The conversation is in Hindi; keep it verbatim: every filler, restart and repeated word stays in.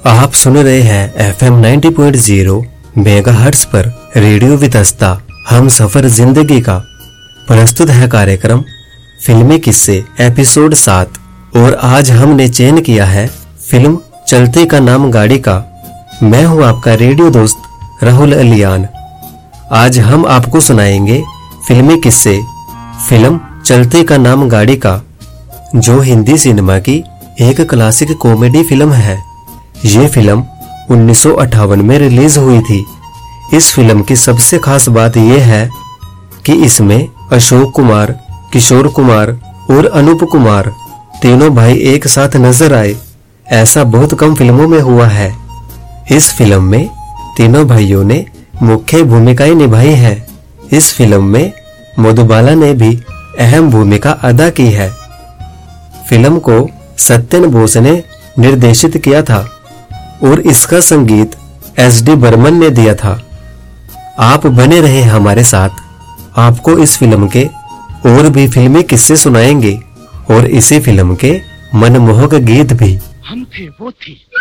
आप सुन रहे हैं F M ninety point zero megahertz पर रेडियो वितस्ता हम सफर जिंदगी का। प्रस्तुत है कार्यक्रम फिल्मी किस्से एपिसोड सात। और आज हमने चयन किया है फिल्म चलते का नाम गाड़ी का। मैं हूं आपका रेडियो दोस्त राहुल अलियान। आज हम आपको सुनाएंगे फिल्मी किस्से फिल्म चलते का नाम गाड़ी का, जो हिंदी सिनेमा की एक क्लासिक कॉमेडी फिल्म है। ये फिल्म उन्नीस सौ अट्ठावन में रिलीज हुई थी। इस फिल्म की सबसे खास बात यह है कि इसमें अशोक कुमार, किशोर कुमार और अनूप कुमार तीनों भाई एक साथ नजर आए। ऐसा बहुत कम फिल्मों में हुआ है। इस फिल्म में तीनों भाइयों ने मुख्य भूमिकाएं निभाई हैं। इस फिल्म में मधुबाला ने भी अहम भूमिका अदा की है। फिल्म को सत्यन बोस ने निर्देशित किया था और इसका संगीत एस डी बर्मन ने दिया था। आप बने रहे हमारे साथ, आपको इस फिल्म के और भी फिल्मी किस्से सुनाएंगे और इसी फिल्म के मनमोहक गीत भी। हम थे वो थी